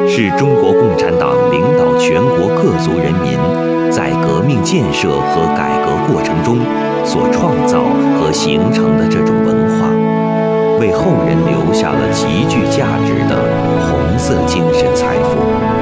是中国共产党领导全国各族人民在革命建设和改革过程中所创造和形成的这种文化，为后人留下了极具价值的红色精神财富。